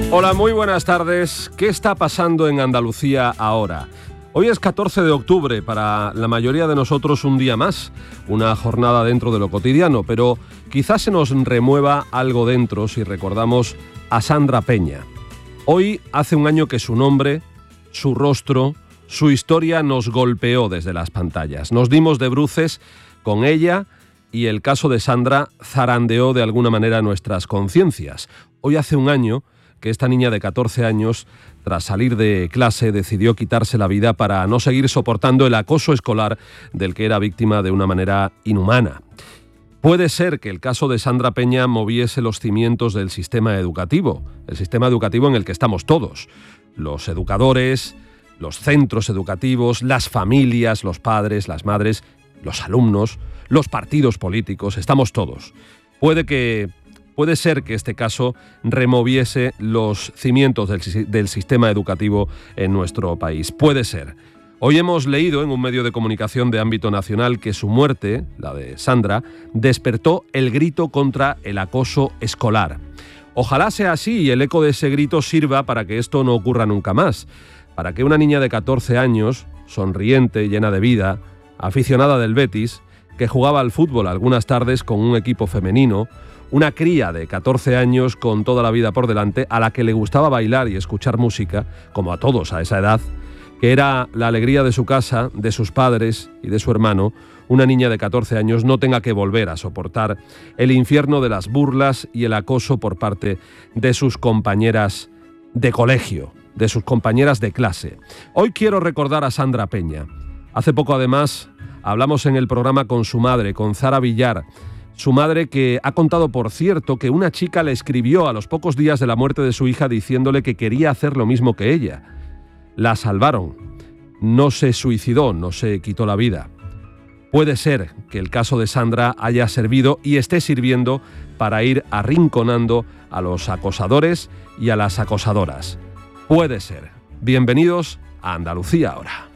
Hola, muy buenas tardes. ¿Qué está pasando en Andalucía ahora? Hoy es 14 de octubre, para la mayoría de nosotros un día más, una jornada dentro de lo cotidiano, pero quizás se nos remueva algo dentro si recordamos a Sandra Peña. Hoy hace un año que su nombre, su rostro, su historia nos golpeó desde las pantallas. Nos dimos de bruces con ella y el caso de Sandra zarandeó de alguna manera nuestras conciencias. Hoy hace un año que esta niña de 14 años, tras salir de clase, decidió quitarse la vida para no seguir soportando el acoso escolar del que era víctima de una manera inhumana. Puede ser que el caso de Sandra Peña moviese los cimientos del sistema educativo, el sistema educativo en el que estamos todos, los educadores, los centros educativos, las familias, los padres, las madres, los alumnos, los partidos políticos, estamos todos. Puede ser que este caso removiese los cimientos del sistema educativo en nuestro país. Puede ser. Hoy hemos leído en un medio de comunicación de ámbito nacional que su muerte, la de Sandra, despertó el grito contra el acoso escolar. Ojalá sea así y el eco de ese grito sirva para que esto no ocurra nunca más. Para que una niña de 14 años, sonriente, llena de vida, aficionada del Betis, que jugaba al fútbol algunas tardes con un equipo femenino, una cría de 14 años con toda la vida por delante, a la que le gustaba bailar y escuchar música, como a todos a esa edad, que era la alegría de su casa, de sus padres y de su hermano, una niña de 14 años no tenga que volver a soportar el infierno de las burlas y el acoso por parte de sus compañeras de colegio, de sus compañeras de clase. Hoy quiero recordar a Sandra Peña. Hace poco, además, hablamos en el programa con su madre, con Zara Villar, su madre, que ha contado, por cierto, que una chica le escribió a los pocos días de la muerte de su hija diciéndole que quería hacer lo mismo que ella. La salvaron. No se suicidó, no se quitó la vida. Puede ser que el caso de Sandra haya servido y esté sirviendo para ir arrinconando a los acosadores y a las acosadoras. Puede ser. Bienvenidos a Andalucía ahora.